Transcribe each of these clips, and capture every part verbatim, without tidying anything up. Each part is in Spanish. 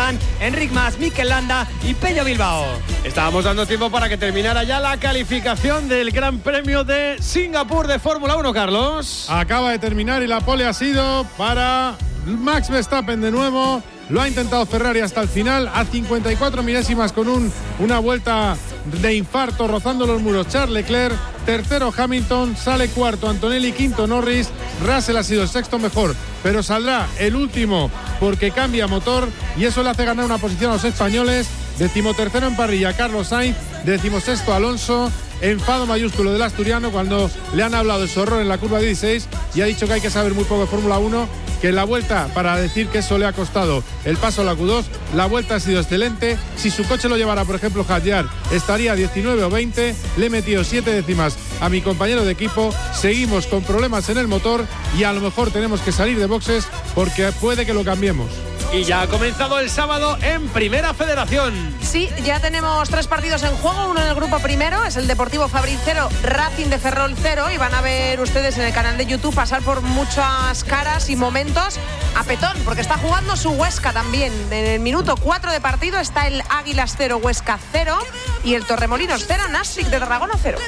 Esteban, Enric Mas, Mikel Landa y Pello Bilbao. Estábamos dando tiempo para que terminara ya la calificación del Gran Premio de Singapur de Fórmula uno, Carlos. Acaba de terminar y la pole ha sido para Max Verstappen de nuevo. Lo ha intentado Ferrari hasta el final, a cincuenta y cuatro milésimas con un, una vuelta de infarto rozando los muros Charles Leclerc. Tercero Hamilton, sale cuarto Antonelli, quinto Norris. Russell ha sido el sexto mejor, pero saldrá el último porque cambia motor y eso le hace ganar una posición a los españoles. Decimotercero en parrilla Carlos Sainz, decimosexto Alonso. Enfado mayúsculo del asturiano cuando le han hablado de su error en la curva dieciséis y ha dicho que hay que saber muy poco de Fórmula uno, que en la vuelta, para decir que eso le ha costado el paso a la Q dos, la vuelta ha sido excelente. Si su coche lo llevara, por ejemplo, Hadjar, estaría diecinueve o veinte. Le he metido siete décimas a mi compañero de equipo. Seguimos con problemas en el motor y a lo mejor tenemos que salir de boxes porque puede que lo cambiemos. Y ya ha comenzado el sábado en Primera Federación. Sí, ya tenemos tres partidos en juego. Uno en el grupo primero, es el Deportivo Fabril cero, Racing de Ferrol cero. Y van a ver ustedes en el canal de YouTube pasar por muchas caras y momentos a petón, porque está jugando su Huesca también. En el minuto cuatro de partido está el Águilas cero, Huesca cero. Y el Torremolinos cero, Nastic de Tarragona cero.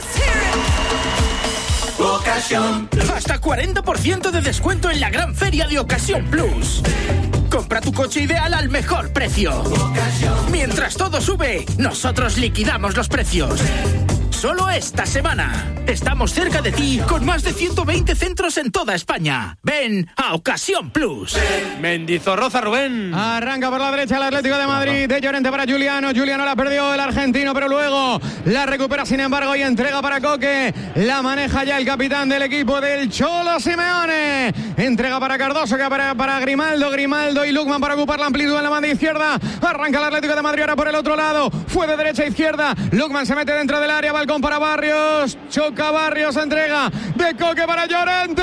Ocasión. Hasta cuarenta por ciento de descuento en la gran feria de Ocasión Plus. Compra tu coche ideal al mejor precio. Mientras todo sube, nosotros liquidamos los precios. Solo esta semana. Estamos cerca de ti con más de ciento veinte centros en toda España. Ven a Ocasión Plus. Mendizorroza, Rubén. Arranca por la derecha el Atlético de Madrid. De Llorente para Giuliano. Giuliano la perdió el argentino, pero luego la recupera sin embargo y entrega para Coque. La maneja ya el capitán del equipo del Cholo Simeone. Entrega para Cardoso, que para, para Grimaldo. Grimaldo y Lukman para ocupar la amplitud en la banda izquierda. Arranca el Atlético de Madrid ahora por el otro lado. Fue de derecha a izquierda. Lukman se mete dentro del área. Balcón para Barrios. Choca Barrios. Entrega de Coque para Llorente.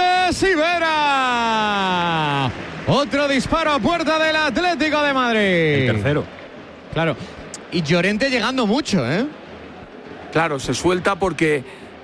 Sivera. Otro disparo a puerta del Atlético de Madrid. El tercero. Claro. Y Llorente llegando mucho, ¿eh? Claro, se suelta porque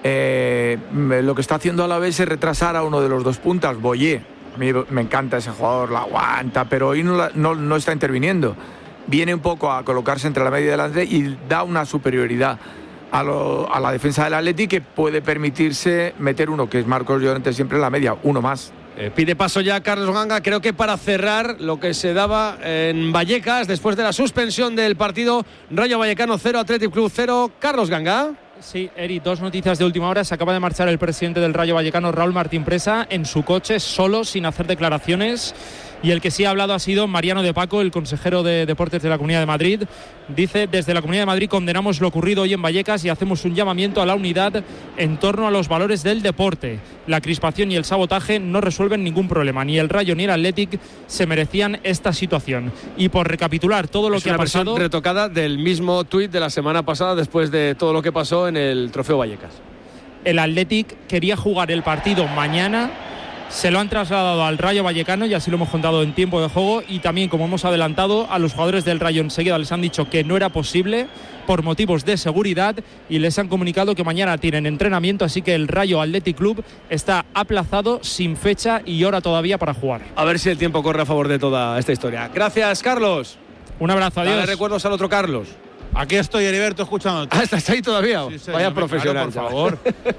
eh, lo que está haciendo Alavés es retrasar a uno de los dos puntas, Boyé. A mí me encanta ese jugador, la aguanta, pero hoy no, la, no, no está interviniendo. Viene un poco a colocarse entre la media y delante y da una superioridad a, lo, a la defensa del Atleti que puede permitirse meter uno, que es Marcos Llorente siempre en la media, uno más. Eh, pide paso ya Carlos Ganga, creo que para cerrar lo que se daba en Vallecas después de la suspensión del partido. Rayo Vallecano cero, Athletic Club cero. Carlos Ganga. Sí, Eri, dos noticias de última hora. Se acaba de marchar el presidente del Rayo Vallecano, Raúl Martín Presa, en su coche, solo, sin hacer declaraciones. Y el que sí ha hablado ha sido Mariano de Paco, el consejero de Deportes de la Comunidad de Madrid. Dice: desde la Comunidad de Madrid condenamos lo ocurrido hoy en Vallecas y hacemos un llamamiento a la unidad en torno a los valores del deporte. La crispación y el sabotaje no resuelven ningún problema. Ni el Rayo ni el Athletic se merecían esta situación. Y por recapitular todo lo es que una ha pasado... versión retocada del mismo tuit de la semana pasada después de todo lo que pasó en el Trofeo Vallecas. El Athletic quería jugar el partido mañana. Se lo han trasladado al Rayo Vallecano y así lo hemos contado en tiempo de juego, y también, como hemos adelantado, a los jugadores del Rayo enseguida les han dicho que no era posible por motivos de seguridad y les han comunicado que mañana tienen entrenamiento, así que el Rayo Athletic Club está aplazado, sin fecha y hora todavía para jugar. A ver si el tiempo corre a favor de toda esta historia. Gracias, Carlos. Un abrazo, adiós. Dale recuerdos al otro Carlos. Aquí estoy, Heriberto, escuchando. Ah, ¿estás ahí todavía? Sí, Vaya no, profesional, claro, por favor.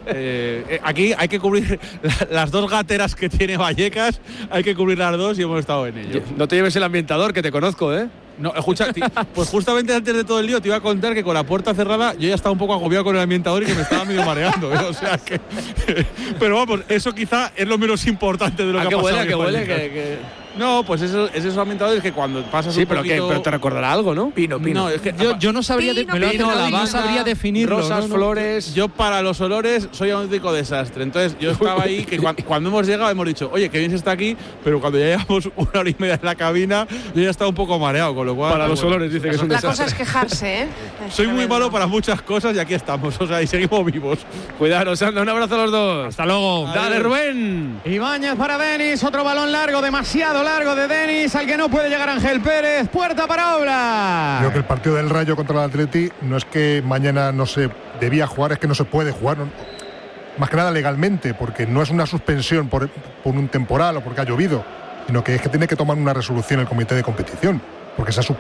eh, eh, aquí hay que cubrir la, las dos gateras que tiene Vallecas, hay que cubrir las dos y hemos estado en ello. No te lleves el ambientador, que te conozco, ¿eh? No, escucha, pues justamente antes de todo el lío te iba a contar que con la puerta cerrada yo ya estaba un poco agobiado con el ambientador y que me estaba medio mareando, ¿eh? O sea que... Pero vamos, eso quizá es lo menos importante de lo ¿A que qué ha pasado. huele, que huele? Que, que... No, pues eso, es esos ambientadores que cuando pasas sí, un pero poquito... que pero te recordará algo, ¿no? Pino, pino. No, es que Yo, yo no sabría, de, me lo pino, hace lavanda, no sabría definirlo. Rosas, ¿no? No. flores. Yo para los olores soy un auténtico desastre. Entonces yo estaba ahí, que cuando, cuando hemos llegado hemos dicho, oye, que bien se está aquí, pero cuando ya llevamos una hora y media en la cabina, yo ya estaba un poco mareado, con lo cual... Para los bueno, olores dice que es un La desastre. cosa es quejarse, ¿eh? Soy muy malo para muchas cosas y aquí estamos, o sea, y seguimos vivos. Cuidaros, anda, un abrazo a los dos. Hasta luego. Dale, Rubén. Ibáñez para Denis, otro balón largo, demasiado largo de Denis, al que no puede llegar Ángel Pérez, puerta para Obla. Creo que el partido del Rayo contra el Atleti no es que mañana no se debía jugar, es que no se puede jugar, no, más que nada legalmente, porque no es una suspensión por, por un temporal o porque ha llovido, sino que es que tiene que tomar una resolución el comité de competición, porque se ha suspendido.